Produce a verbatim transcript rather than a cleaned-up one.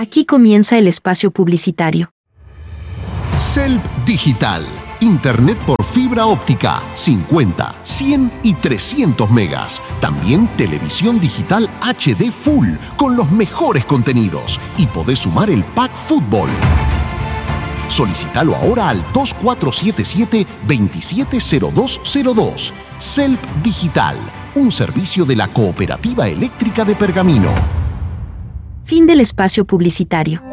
Aquí comienza el espacio publicitario. Celp Digital. Internet por fibra óptica, cincuenta, cien y trescientos megas. También televisión digital H D Full, con los mejores contenidos. Y podés sumar el Pack Fútbol. Solicítalo ahora al dos cuatro siete siete, dos siete cero dos cero dos. Celp Digital, un servicio de la Cooperativa Eléctrica de Pergamino. Fin del espacio publicitario.